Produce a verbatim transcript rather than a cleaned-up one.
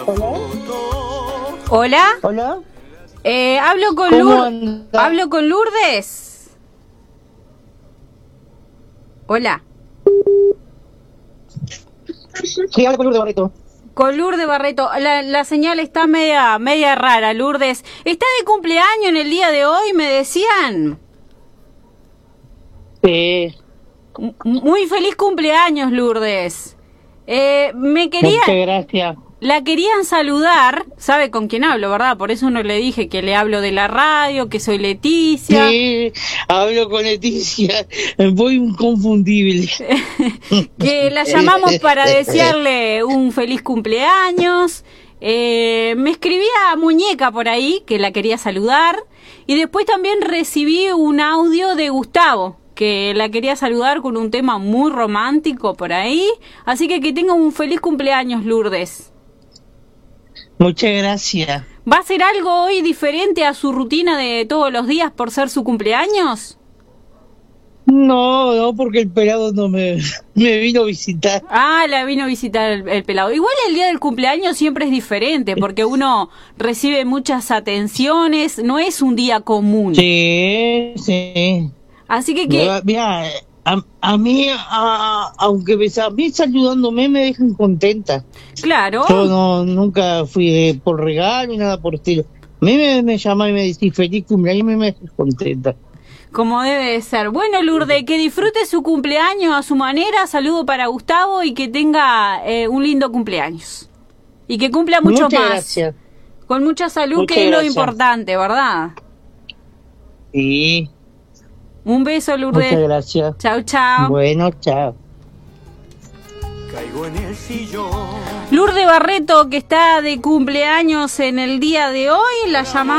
Hola. Hola. Hola. Eh, hablo con ¿Cómo Lur- anda? hablo con Lourdes. Hola. Sí, habla con Lourdes Barreto. Con Lourdes Barreto. La, la señal está media media rara, Lourdes. ¿Está de cumpleaños en el día de hoy, me decían? Sí. M- Muy feliz cumpleaños, Lourdes. Eh, me quería... Muchas gracias. La querían saludar, sabe con quién hablo, ¿verdad? Por eso no le dije que le hablo de la radio, que soy Leticia. Sí, hablo con Leticia. Voy inconfundible. Que la llamamos para desearle un feliz cumpleaños. Eh, me escribía Muñeca por ahí, que la quería saludar. Y después también recibí un audio de Gustavo, que la quería saludar con un tema muy romántico por ahí. Así que que tenga un feliz cumpleaños, Lourdes. Muchas gracias. ¿Va a hacer algo hoy diferente a su rutina de todos los días por ser su cumpleaños? No, no, porque el pelado no me, me vino a visitar. Ah, la vino a visitar el, el pelado. Igual el día del cumpleaños siempre es diferente, porque uno recibe muchas atenciones, no es un día común. Sí, sí. Así que, que Mira, a, a mí, a, aunque me, a mí saludándome me dejan contenta. claro, Yo no, nunca fui de, por regalo ni nada por estilo. A mí me, me llama y me dice feliz cumpleaños y me dejan contenta. como debe de ser. Bueno, Lourdes, que disfrute su cumpleaños a su manera. Saludo para Gustavo y que tenga eh, un lindo cumpleaños. Y que cumpla mucho Muchas más. gracias. Con mucha salud, Muchas que es lo gracias. importante, ¿verdad? Sí, Un beso, Lourdes. muchas gracias. Chau, chau. Bueno, chao. Caigo en el sillón. Lourdes Barreto, que está de cumpleaños en el día de hoy, la llamamos.